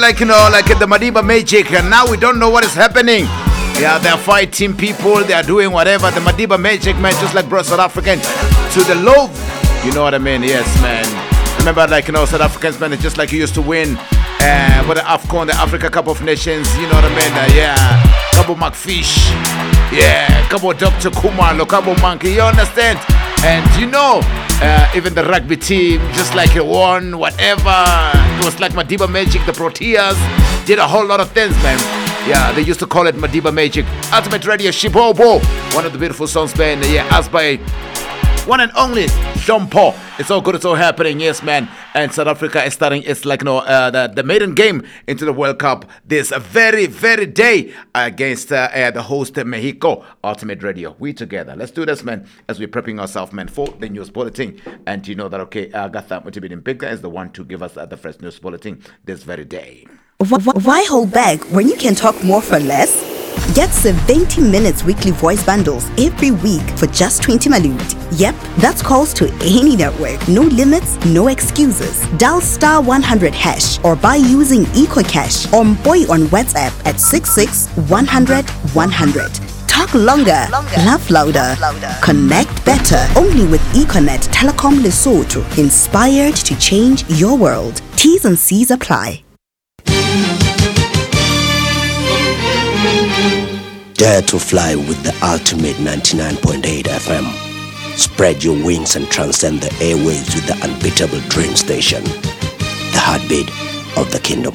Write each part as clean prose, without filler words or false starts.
like the Madiba Magic, and now we don't know what is happening. Yeah, they're fighting people, they're doing whatever. The Madiba Magic, man, just like bro, South African to the low. You know what I mean? Yes, man. Remember, South Africans, man, it's just like you used to win with the AFCON, the Africa Cup of Nations. You know what I mean? Yeah, Cabo McFish. Yeah, Cabo Dr. Kumar, Cabo Monkey. You understand? And even the rugby team, just like it won, whatever. It was like Madiba Magic, the Proteas did a whole lot of things, man. Yeah, they used to call it Madiba Magic. Ultimate Radio Shibobo, one of the beautiful songs, man. Yeah, asked by one and only Jean Paul. It's all good, it's all happening, yes, man. And South Africa is starting its the maiden game into the World Cup this very, very day against the host Mexico. Ultimate Radio, we together. Let's do this, man, as we're prepping ourselves, man, for the news bulletin. And you know that, Agatha Mutibidin is the one to give us the first news bulletin this very day. Why hold back when you can talk more for less? Get 70 minutes weekly voice bundles every week for just 20 Malud. Yep, that's calls to any network. No limits, no excuses. Dial star 100 hash or by using EcoCash or Mboy on WhatsApp at 66 100 100. Talk longer, laugh louder, connect better. Only with Econet Telecom Lesotho. Inspired to change your world. T's and C's apply. Dare to fly with the ultimate 99.8 FM. Spread your wings and transcend the airwaves with the unbeatable Dream Station. The heartbeat of the kingdom.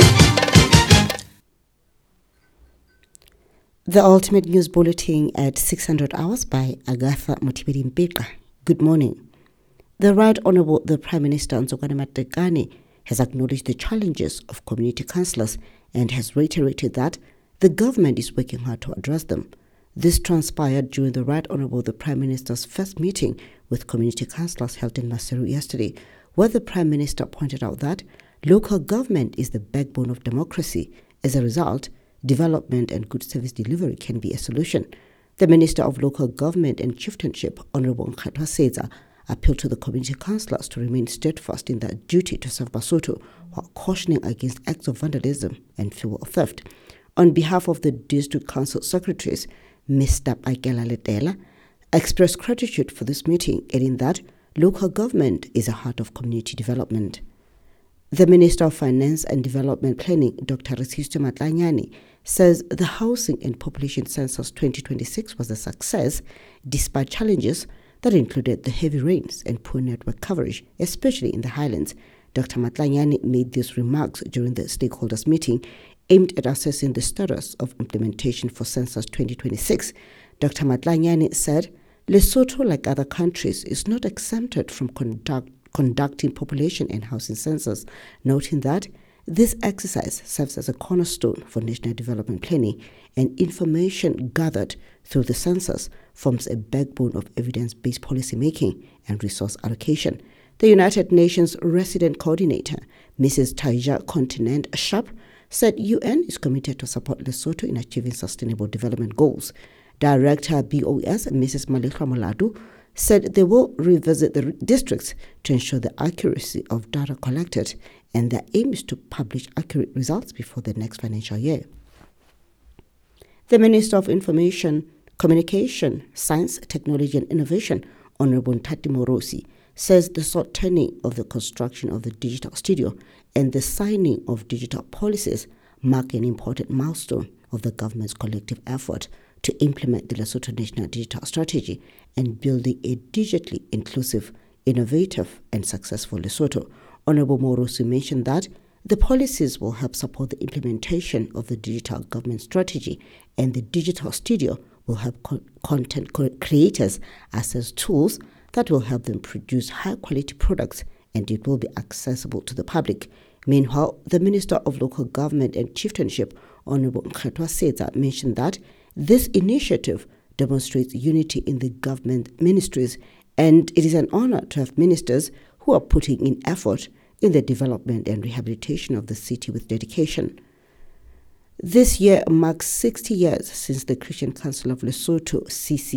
The Ultimate News Bulletin at 600 hours by Agatha Mutibidin. Good morning. The Right Honourable the Prime Minister Nzokwane Matekane has acknowledged the challenges of community councillors and has reiterated that the government is working hard to address them. This transpired during the Right Honourable the Prime Minister's first meeting with community councillors held in Maseru yesterday, where the Prime Minister pointed out that local government is the backbone of democracy. As a result, development and good service delivery can be a solution. The Minister of Local Government and Chieftainship, Honourable Nkhatwa Seza, appealed to the community councillors to remain steadfast in their duty to serve Basotho while cautioning against acts of vandalism and fuel theft. On behalf of the District Council Secretaries, Mr. Paikela Letela expressed gratitude for this meeting, adding that local government is a heart of community development. The Minister of Finance and Development Planning, Dr. Resisto Matlanyane, says the Housing and Population Census 2026 was a success despite challenges that included the heavy rains and poor network coverage, especially in the highlands. Dr. Matlanyane made these remarks during the stakeholders meeting aimed at assessing the status of implementation for Census 2026. Dr. Matlanyane said, Lesotho, like other countries, is not exempted from conducting population and housing census, noting that this exercise serves as a cornerstone for national development planning, and information gathered through the census forms a backbone of evidence-based policy making and resource allocation. The United Nations Resident Coordinator, Mrs. Taija Continent Sharp, said UN is committed to support Lesotho in achieving sustainable development goals. Director BOS, Mrs. Malika Moladu, said they will revisit the districts to ensure the accuracy of data collected, and their aim is to publish accurate results before the next financial year. The Minister of Information, Communication, Science, Technology and Innovation, Honourable Ntati Morosi, says the short turning of the construction of the digital studio and the signing of digital policies mark an important milestone of the government's collective effort to implement the Lesotho National Digital Strategy and building a digitally inclusive, innovative and successful Lesotho. Honourable Morosi mentioned that the policies will help support the implementation of the digital government strategy, and the digital studio will help content creators access tools that will help them produce high-quality products, and it will be accessible to the public. Meanwhile, the Minister of Local Government and Chieftainship, Honourable Nkhatwa Seza, mentioned that this initiative demonstrates unity in the government ministries, and it is an honour to have ministers who are putting in effort in the development and rehabilitation of the city with dedication. This year marks 60 years since the Christian Council of Lesotho, CC,